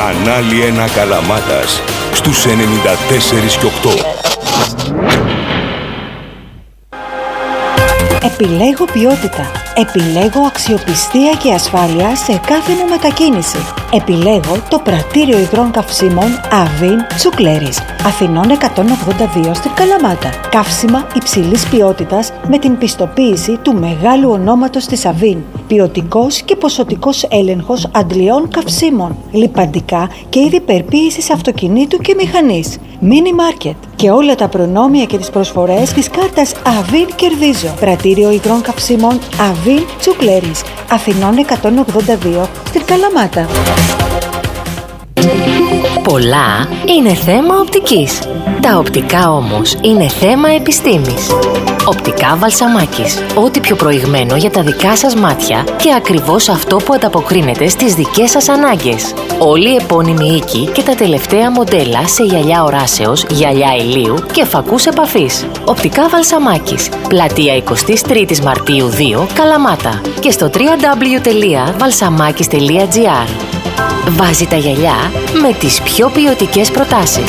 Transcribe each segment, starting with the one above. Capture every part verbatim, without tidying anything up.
Κανάλι ένα Καλαμάτας στους ενενήντα τέσσερα και οκτώ. Επιλέγω ποιότητα. Επιλέγω αξιοπιστία και ασφάλεια σε κάθε μου μετακίνηση. Επιλέγω το πρατήριο υγρών καυσίμων Avin Τσουκλέρης, Αθηνών εκατόν ογδόντα δύο στην Καλαμάτα. Καύσιμα υψηλής ποιότητας με την πιστοποίηση του μεγάλου ονόματος της Avin. Ποιοτικός και ποσοτικός έλεγχος αντλειών καυσίμων. Λιπαντικά και είδη περποίησης αυτοκινήτου και μηχανής. Mini Market. Και όλα τα προνόμια και τις προσφορές της κάρτας Avin Κερδίζω. Πρατήριο υγρών καυσίμων Avin Τσουκλέρης, Αθηνών εκατόν ογδόντα δύο στην Καλαμάτα. Πολλά είναι θέμα οπτικής. Τα οπτικά όμως είναι θέμα επιστήμης. Οπτικά Βαλσαμάκης. Ό,τι πιο προηγμένο για τα δικά σας μάτια και ακριβώς αυτό που ανταποκρίνεται στις δικές σας ανάγκες. Όλοι οι επώνυμοι οίκοι και τα τελευταία μοντέλα σε γυαλιά οράσεως, γυαλιά ηλίου και φακούς επαφής. Οπτικά Βαλσαμάκης. Πλατεία εικοστή τρίτη Μαρτίου δύο, Καλαμάτα. Και στο double-u double-u double-u τελεία βαλσαμάκης τελεία τζι άρ. Βάζει τα γυαλιά με τις πιο ποιοτικές προτάσεις.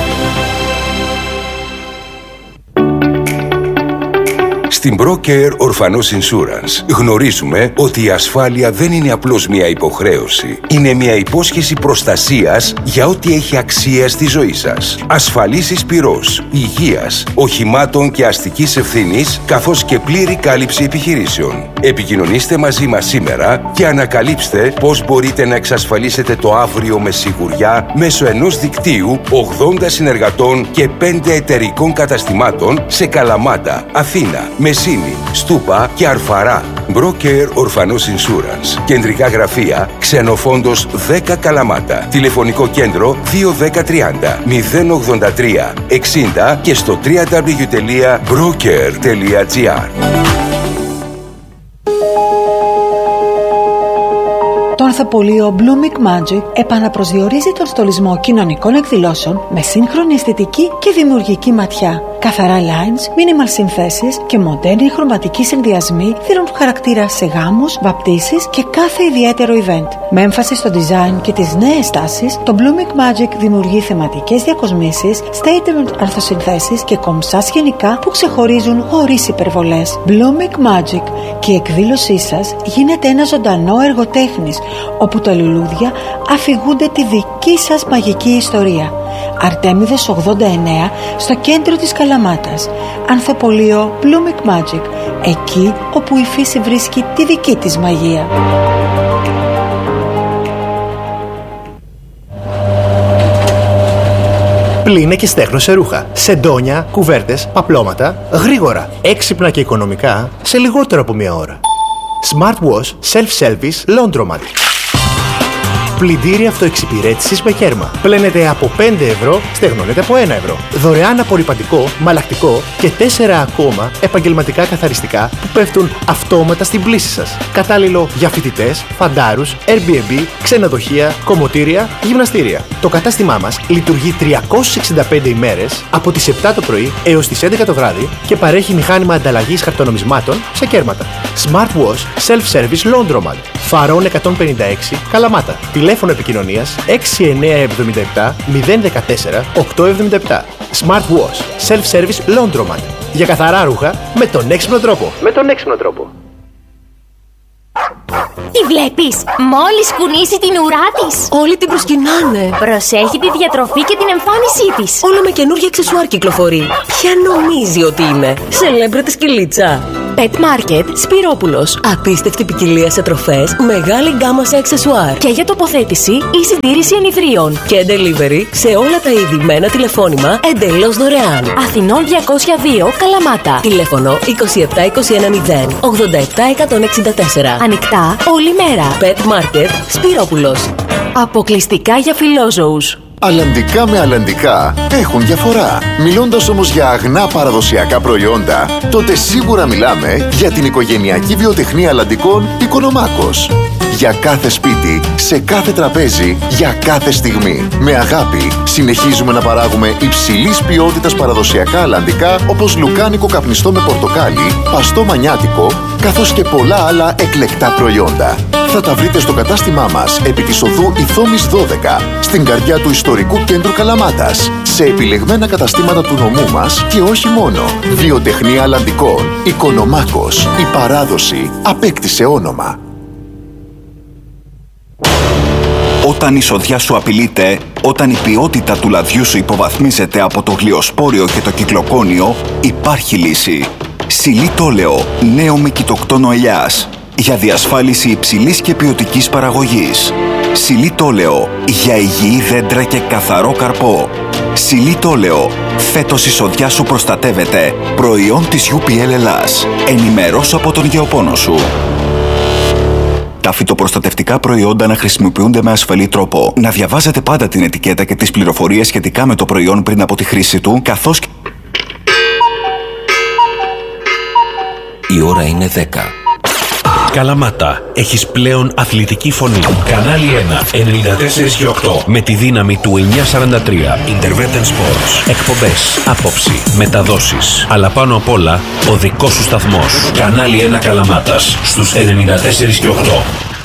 Στην Broker Ορφανός Insurance γνωρίζουμε ότι η ασφάλεια δεν είναι απλώς μια υποχρέωση. Είναι μια υπόσχεση προστασίας για ό,τι έχει αξία στη ζωή σας. Ασφαλίσεις πυρός, υγείας, οχημάτων και αστικής ευθύνης, καθώς και πλήρη κάλυψη επιχειρήσεων. Επικοινωνήστε μαζί μας σήμερα και ανακαλύψτε πώς μπορείτε να εξασφαλίσετε το αύριο με σιγουριά μέσω ενός δικτύου ογδόντα συνεργατών και πέντε εταιρικών καταστημάτων σε Καλαμάτα, Αθήνα, Μεσίνη, Στούπα και Αρφαρά. Broker Ορφανός Insurance. Κεντρικά γραφεία Ξενοφόντος δέκα Καλαμάτα. Τηλεφωνικό κέντρο δύο ένα μηδέν τριάντα μηδέν ογδόντα τρία εξήντα και στο double-u double-u double-u τελεία broker τελεία τζι άρ. Το ανθοπολείο Blooming Magic επαναπροσδιορίζει τον στολισμό κοινωνικών εκδηλώσεων με σύγχρονη αισθητική και δημιουργική ματιά. Καθαρά lines, minimal συνθέσεις και μοντέρνοι χρωματικοί συνδυασμοί δίνουν χαρακτήρα σε γάμους, βαπτίσεις και κάθε ιδιαίτερο event. Με έμφαση στο design και τις νέες τάσεις, το Blooming Magic δημιουργεί θεματικές διακοσμήσεις, statement αρθοσυνθέσεις και κομψά σκηνικά που ξεχωρίζουν χωρίς υπερβολές. Blooming Magic, και η εκδήλωσή σας γίνεται ένα ζωντανό έργο τέχνης, όπου τα λουλούδια αφηγούνται τη δική σας μαγική ιστορία. Αρτέμιδες ογδόντα εννέα στο κέντρο της Καλαμάτας. Ανθοπολείο Blooming Magic. Εκεί όπου η φύση βρίσκει τη δική της μαγεία. Πλύνε και στέχνωσε ρούχα. Σεντόνια, κουβέρτες, παπλώματα. Γρήγορα, έξυπνα και οικονομικά σε λιγότερο από μία ώρα. Smart Wash Self-Service Laundromat. Πλυντήρια αυτοεξυπηρέτησης με κέρμα. Πλένετε από πέντε ευρώ, στεγνώνετε από ένα ευρώ. Δωρεάν απορρυπαντικό, μαλακτικό και τέσσερα ακόμα επαγγελματικά καθαριστικά που πέφτουν αυτόματα στην πλύση σας. Κατάλληλο για φοιτητές, φαντάρους, Airbnb, ξενοδοχεία, κομμωτήρια, γυμναστήρια. Το κατάστημά μας λειτουργεί τριακόσιες εξήντα πέντε ημέρες από τις επτά το πρωί έως τις έντεκα το βράδυ και παρέχει μηχάνημα ανταλλαγής χαρτονομισμάτων σε κέρματα. Smart Wash Self-Service Laundromat. Φαρών εκατόν πενήντα έξι, Καλαμάτα. Τηλέφωνο επικοινωνίας έξι εννιά επτά επτά μηδέν ένα τέσσερα οκτώ επτά επτά. Smart Wash Self-Service Laundromat. Για καθαρά ρούχα με τον έξυπνο τρόπο. Με τον έξυπνο τρόπο. Τη βλέπεις? Μόλις κουνήσει την ουρά της, όλοι την προσκυνάνε. Προσέχει τη διατροφή και την εμφάνισή της. Όλο με καινούργια αξεσουάρ κυκλοφορεί. Ποια νομίζει ότι είναι? Σελέμπριτη σκυλίτσα. Pet Market Σπυρόπουλος. Απίστευτη ποικιλία σε τροφές, μεγάλη γκάμα σε αξεσουάρ. Και για τοποθέτηση ή συντήρηση ενηθρίων. Και delivery σε όλα τα είδη με ένα τηλεφώνημα εντελώς δωρεάν. Αθηνών διακόσια δύο, Καλαμάτα. Τηλέφωνο είκοσι επτά είκοσι ένα μηδέν ογδόντα επτά εκατόν εξήντα τέσσερα. Ανοιχτά όλη μέρα. Pet Market Σπυρόπουλος. Αποκλειστικά για φιλόζωους. Αλλαντικά με αλλαντικά έχουν διαφορά. Μιλώντας όμως για αγνά παραδοσιακά προϊόντα, τότε σίγουρα μιλάμε για την οικογενειακή βιοτεχνία αλλαντικών Οικονομάκος. για κάθε σπίτι, σε κάθε τραπέζι, για κάθε στιγμή. Με αγάπη συνεχίζουμε να παράγουμε υψηλής ποιότητας παραδοσιακά αλλαντικά όπως λουκάνικο καπνιστό με πορτοκάλι, παστό μανιάτικο, καθώς και πολλά άλλα εκλεκτά προϊόντα. Θα τα βρείτε στο κατάστημά μας επί της οδού Ιθόμης δώδεκα, στην καρδιά του ιστορικού κέντρου Καλαμάτας, σε επιλεγμένα καταστήματα του νομού μας και όχι μόνο. Βιοτεχνία αλλαντικών, Οικονομάκος, η παράδοση απέκτησε όνομα. Όταν η σοδιά σου απειλείται, όταν η ποιότητα του λαδιού σου υποβαθμίζεται από το γλυοσπόριο και το κυκλοκόνιο, υπάρχει λύση. Σιλίτολεο, νέο με κοιτοκτόνο ελιάς, για διασφάλιση υψηλής και ποιοτικής παραγωγής. Σιλίτολεο, για υγιή δέντρα και καθαρό καρπό. Σιλίτολεο, φέτος η σοδιά σου προστατεύεται. Προϊόν της γιου πι ελ Ελλάς. Ενημερώσου από τον γεωπόνο σου. Τα φυτοπροστατευτικά προϊόντα να χρησιμοποιούνται με ασφαλή τρόπο. Να διαβάζετε πάντα την ετικέτα και τις πληροφορίες σχετικά με το προϊόν πριν από τη χρήση του, καθώς και... Η ώρα είναι δέκα. Καλαμάτα, έχεις πλέον αθλητική φωνή. Κανάλι ένα, ενενήντα τέσσερα και οκτώ. Με τη δύναμη του εννιακόσια σαράντα τρία. Intervention Sports. Εκπομπές, άποψη, μεταδόσεις. Αλλά πάνω απ' όλα, ο δικός σου σταθμός. Κανάλι ένα Καλαμάτας, στους ενενήντα τέσσερα και οκτώ.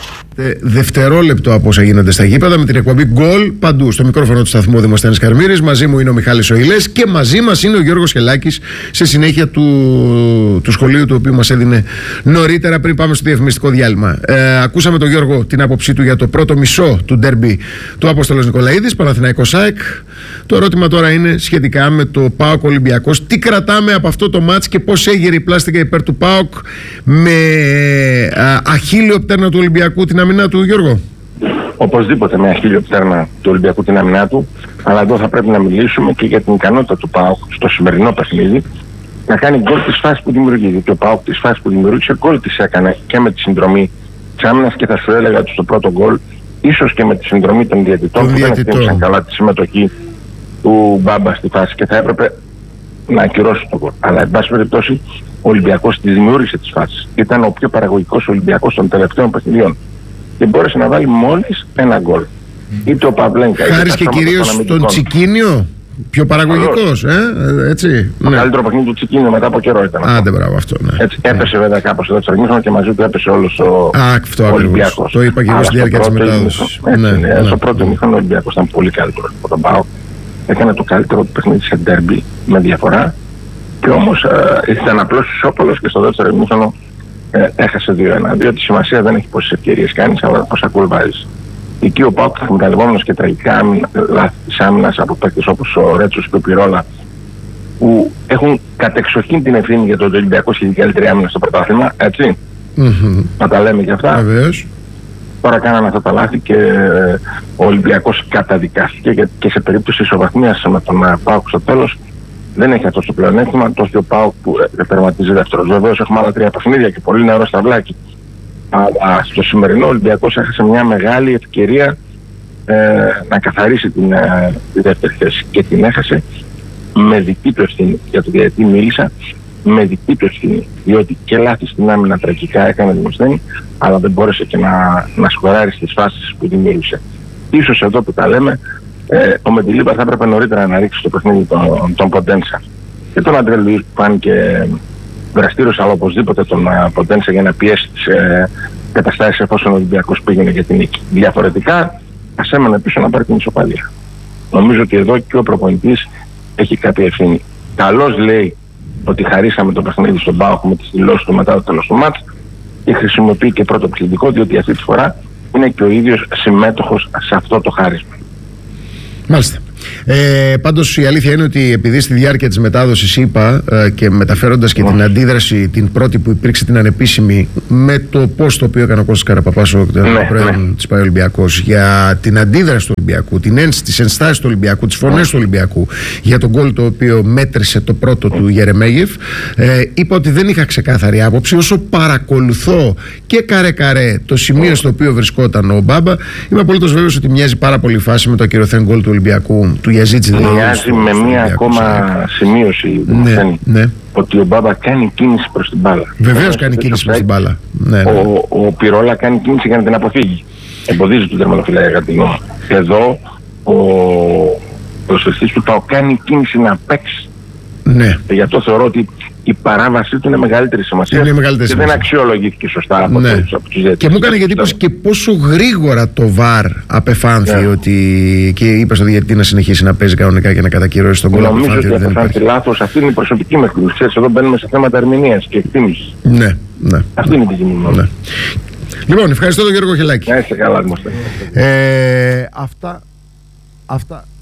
Δευτερόλεπτο από όσα γίνονται στα γήπεδα, με την εκπομπή Γκολ παντού. Στο μικρόφωνο του σταθμού Δημοσθένης Καρμύρης. Μαζί μου είναι ο Μιχάλης Οηλές και μαζί μας είναι ο Γιώργος Χελάκης, σε συνέχεια του, του σχολείου του οποίου μας έδινε νωρίτερα πριν πάμε στο διαφημιστικό διάλειμμα. Ε, ακούσαμε τον Γιώργο την άποψή του για το πρώτο μισό του ντέρμπι του Απόστολος Νικολαίδης, Παναθηναϊκός ΑΕΚ. Το ερώτημα τώρα είναι σχετικά με το ΠΑΟΚ Ολυμπιακός. Τι κρατάμε από αυτό το μάτς και πώς έγειρε η πλάστικα υπέρ του ΠΑΟΚ με α, αχίλιο πτέρνα του Ολυμπιακού την αμυνά του, Γιώργο? Οπωσδήποτε με αχίλιο πτέρνα του Ολυμπιακού την αμυνά του, αλλά εδώ θα πρέπει να μιλήσουμε και για την ικανότητα του ΠΑΟΚ στο σημερινό παιχνίδι να κάνει γκολ της φάσης που δημιουργεί. Γιατί ο ΠΑΟΚ της φάσης που δημιουργήσε γκολ της έκανε και με τη συνδρομή της άμυνας και θα σου έλεγα ότι στο πρώτο γκολ ίσως και με τη συνδρομή των διαιτητών που δεν εκτίμησαν καλά τη συμμετοχή του Μπάμπα στη φάση και θα έπρεπε να ακυρώσει το γκολ. Αλλά εν πάση περιπτώσει ο Ολυμπιακός τη δημιούργησε τις φάσεις. Ήταν ο πιο παραγωγικός Ολυμπιακός των τελευταίων παιχνιδιών και μπόρεσε να βάλει μόλις ένα γκολ. Mm. Είτε ο Παυλένκα. Χάρης και κυρίως στον Τσικίνιο, πιο παραγωγικός, ε, έτσι. Το ναι. καλύτερο παιχνίδι του Τσικίνιο μετά από καιρό ήταν. Άντε, μπράβο, αυτό. Ναι. Έτσι, έπεσε βέβαια κάπως εδώ στο και μαζί του έπεσε όλος ο, ο Ολυμπιακός. Το είπα και εγώ στη διάρκεια της μετάδοσης. Ναι, ναι, ναι. Στο πρώτο μήχρονο ο Ολυμπιακός ήταν πολύ καλύτερο από τον ΠΑΟΚ. Έκανε το καλύτερο του παιχνίδι σε ντέρμπι με διαφορά. Και όμως ε, ήταν απλώς ισόπαλος και στο δεύτερο μήχρονο ε, έχασε δύο ένα. Διότι σημασία δεν έχει πόσες ευκαιρίες κάνεις, αλλά πόσα γκολ βάζεις. Εκεί ο ΠΑΟΚ, εκμεταλλευόμενος και τραγικά λάθη της άμυνας από παίκτες όπως ο Ρέτσος και ο Πυρόλα, που έχουν κατεξοχήν την ευθύνη για το ότι ο Ολυμπιακός έχει την καλύτερη άμυνα στο πρωτάθλημα, έτσι. Mm-hmm. Να τα λέμε και αυτά. Βεβαίως. Τώρα κάνανε αυτά τα λάθη και ο Ολυμπιακός καταδικάστηκε και σε περίπτωση ισοβαθμίας με τον ΠΑΟΚ στο τέλος δεν έχει αυτό το πλεονέκτημα, τόσο ο ΠΑΟΚ που τερματίζει δεύτερος. Βεβαίως έχουμε άλλα τρία παιχνίδια και πολύ νερό στα βλάκι. Αλλά στο σημερινό ο Ολυμπιακός έχασε μια μεγάλη ευκαιρία ε, να καθαρίσει την, ε, τη δεύτερη θέση και την έχασε με δική του ευθύνη. Για το διαιτητή μίλησα, με δική του ευθύνη. Διότι και λάθη στην άμυνα τραγικά έκανε Δημοσθένη, αλλά δεν μπόρεσε και να, να σκοράρει στις φάσεις που δημιούργησε. Ίσως εδώ που τα λέμε, ε, ο Μεντιλίμπα θα έπρεπε νωρίτερα να ρίξει το παιχνίδι των, των Ποντένσα. Και τον Αντρέ Λουίς που φάνηκε δραστήριος, αλλά οπωσδήποτε τον Ποντένσα για να πιέσει τις ε, καταστάσεις εφόσον ο Ολυμπιακός πήγαινε για την νίκη. Διαφορετικά, ας έμενε πίσω να πάρει την ισοπαλία. Νομίζω ότι εδώ και ο προπονητής έχει κάποια ευθύνη. Καλώς λέει ότι χαρίσαμε το παιχνίδι στον ΠΑΟΚ με τις δηλώσεις του μετά το τέλος του μάτς και χρησιμοποιεί και πρώτο πληθυντικό, διότι αυτή τη φορά είναι και ο ίδιος συμμέτοχος σε αυτό το χάρισμα. Μάλιστα. Ε, πάντως η αλήθεια είναι ότι επειδή στη διάρκεια της μετάδοσης είπα ε, και μεταφέροντας και mm. την αντίδραση την πρώτη που υπήρξε την ανεπίσημη με το πώς το οποίο έκανε ο Κώστας Καραπαπάς ο ναι, πρόεδρος ναι. της ΠΑΕ Ολυμπιακός για την αντίδραση του Ολυμπιακού, την ένσταση, τις ενστάσεις του Ολυμπιακού, τις φωνές mm. του Ολυμπιακού για τον γκολ το οποίο μέτρησε το πρώτο mm. του Γερεμέγεφ, ε, είπα ότι δεν είχα ξεκάθαρη άποψη. Όσο παρακολουθώ και καρέ καρέ το σημείο mm. στο οποίο βρισκόταν ο Μπάμπα, είμαι απολύτως βέβαιος ότι μοιάζει πάρα πολύ φάση με το ακυρωθέν γκολ του Ολυμπιακού του Γιαζίτση. Μοιάζει με μία ακόμα σημείωση. Ναι, ναι. ότι ο Μπάμπα κάνει κίνηση προς την μπάλα. Βεβαίως κάνει κίνηση προς την μπάλα. Ναι, ναι. Ο, ο Πυρόλα κάνει κίνηση για να την αποφύγει. Εμποδίζει τον τερματοφύλακα κατά τη γνώμη. Εδώ ο προσφυγής του ΠΑΟΚ κάνει κίνηση να παίξει. Ναι. Και γι' αυτό θεωρώ ότι η παράβασή του είναι μεγαλύτερη σημασία είναι μεγαλύτερη και σημασία. δεν αξιολογήθηκε σωστά από, ναι. τους, από τους διαιτητές. Και μου έκανε εντύπωση και πόσο γρήγορα το βαρ απεφάνθη ναι. ότι και είπε στο διαιτητή να συνεχίσει να παίζει κανονικά και να κατακυρώσει τον κόλλο. Νομίζω ότι απεφάνθη λάθος. Αυτή είναι η προσωπική μου εκτίμηση. Εδώ μπαίνουμε σε θέματα ερμηνείας και εκτίμησης. Ναι, ναι. Αυτή είναι η δική μου. Ναι. Λοιπόν, ευχαριστώ τον Γιώργο Χελάκη. Να είστε καλά, δημοστέ. Ε, αυτά, αυτά